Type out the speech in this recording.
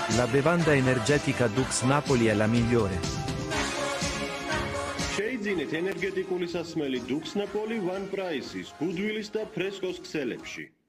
La bevanda energetica Dux Napoli è la migliore. შეიძინეთ ენერგეტიკული სასმელი Dux Napoli One Price-ის, Goodwill-ის და Fresco-ს ქსელებში.